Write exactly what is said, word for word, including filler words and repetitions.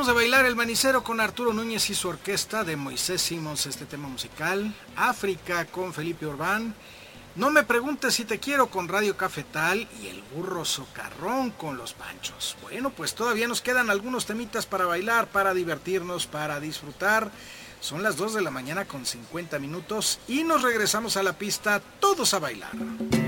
de bailar el manicero con Arturo Núñez y su orquesta. De Moisés Simons este tema musical. África con Felipe Urbán. No me preguntes si te quiero con Radio Cafetal. Y el burro socarrón con Los Panchos. Bueno, pues todavía nos quedan algunos temitas para bailar, para divertirnos, para disfrutar. Son las dos de la mañana con cincuenta minutos y nos regresamos a la pista, todos a bailar.